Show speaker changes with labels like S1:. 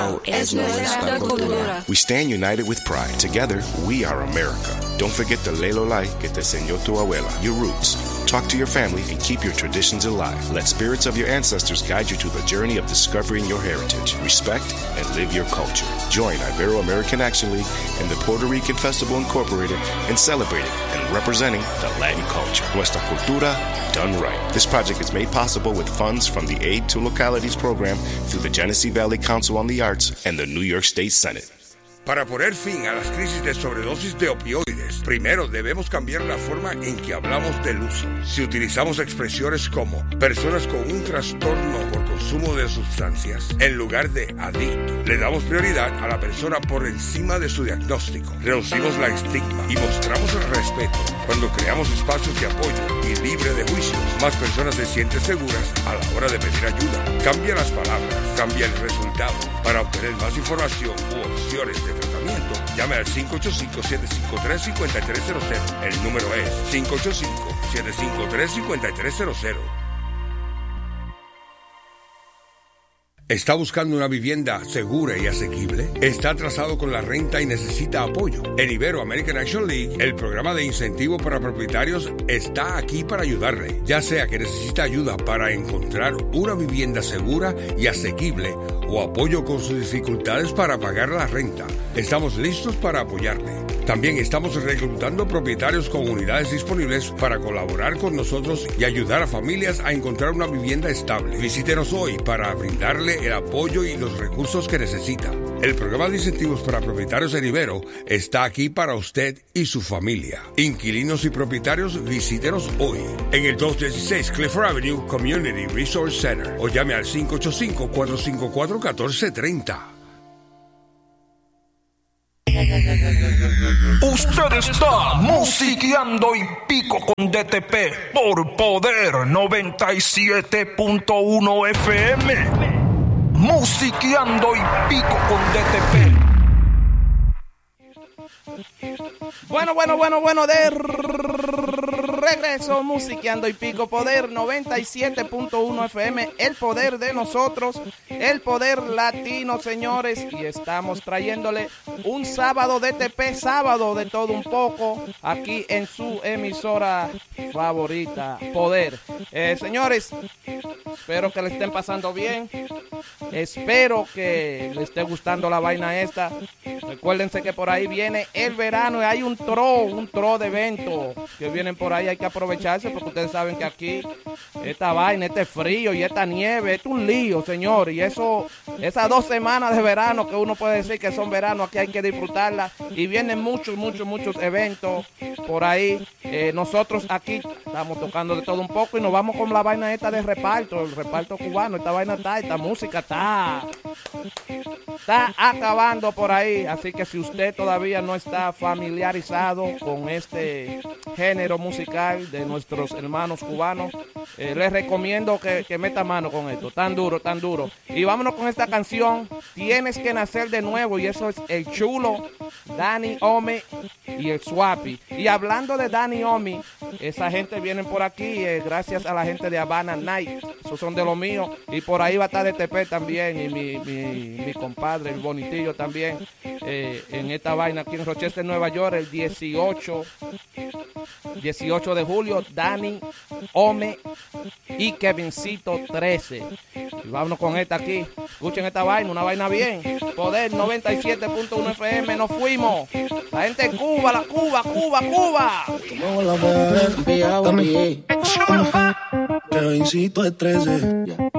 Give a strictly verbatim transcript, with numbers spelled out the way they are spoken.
S1: Cibao es nuestra cultura.
S2: We stand united with pride. Together, we are America. Don't forget the Lelolai que te enseñó tu abuela, your roots. Talk to your family and keep your traditions alive. Let spirits of your ancestors guide you to the journey of discovering your heritage. Respect and live your culture. Join Ibero-American Action League and the Puerto Rican Festival Incorporated in celebrating and representing the Latin culture. Nuestra cultura done right. This project is made possible with funds from the Aid to Localities program through the Genesee Valley Council on the Arts and the New York State Senate.
S3: Para poner fin a las crisis de sobredosis de opioides, primero debemos cambiar la forma en que hablamos del uso. Si utilizamos expresiones como personas con un trastorno por consumo de sustancias, en lugar de adicto, le damos prioridad a la persona por encima de su diagnóstico. Reducimos la estigma y mostramos el respeto. Cuando creamos espacios de apoyo y libre de juicios, más personas se sienten seguras a la hora de pedir ayuda. Cambia las palabras, cambia el resultado. Para obtener más información u opciones de tratamiento, llame al cinco ocho cinco, siete cinco tres, cinco tres cero cero. El número es cinco ocho cinco, siete cinco tres, cinco tres cero cero. ¿Está buscando una vivienda segura y asequible? ¿Está atrasado con la renta y necesita apoyo? En Ibero-American Action League, el programa de incentivo para propietarios está aquí para ayudarle. Ya sea que necesita ayuda para encontrar una vivienda segura y asequible o apoyo con sus dificultades para pagar la renta, estamos listos para apoyarle. También estamos reclutando propietarios con unidades disponibles para colaborar con nosotros y ayudar a familias a encontrar una vivienda estable. Visítenos hoy para brindarle el apoyo y los recursos que necesita. El programa de incentivos para propietarios en Ibero está aquí para usted y su familia. Inquilinos y propietarios, visítenos hoy en el doscientos dieciséis Clifford Avenue Community Resource Center o llame al cinco ocho cinco, cuatro cinco cuatro, uno cuatro tres cero.
S4: Usted está musiqueando y pico con D T P por Poder noventa y siete punto uno F M. Musiqueando y pico con D T P.
S5: Bueno, bueno, bueno, bueno, de regreso, musiqueando y pico, Poder noventa y siete punto uno F M, el poder de nosotros, el poder latino, señores, y estamos trayéndole un sábado D T P, sábado de todo un poco, aquí en su emisora favorita, Poder. Eh, señores, espero que le estén pasando bien, espero que le esté gustando la vaina esta. Recuérdense que por ahí viene el verano y hay un tro, un tro de eventos que vienen por ahí, hay que aprovecharse porque ustedes saben que aquí esta vaina, este frío y esta nieve, es un lío, señor, y eso, esas dos semanas de verano que uno puede decir que son verano, aquí hay que disfrutarla y vienen muchos, muchos, muchos eventos por ahí. Eh, nosotros aquí estamos tocando de todo un poco y nos vamos con la vaina esta de reparto, el reparto cubano, esta vaina está, esta música está, está acabando por ahí, así que si usted todavía no está familiarizado con este género musical de nuestros hermanos cubanos, eh, les recomiendo que, que meta mano con esto, tan duro, tan duro. Y vámonos con esta canción, Tienes que nacer de nuevo, y eso es el chulo, Danny Omi y el Swapi. Y hablando de Danny Omi, esa gente viene por aquí, eh, gracias a la gente de Havana Night, esos son de lo mío, y por ahí va a estar D T P también, y mi, mi, mi compadre, el Bonitillo también, eh, en esta vaina aquí en Rochester, Nueva York, el dieciocho de julio, Danny Ome y Kevincito trece. Y vámonos con esta aquí. Escuchen esta vaina, una vaina bien. Poder noventa y siete punto uno F M, nos fuimos. La gente de Cuba, la Cuba, Cuba, Cuba.
S6: Kevincito es trece.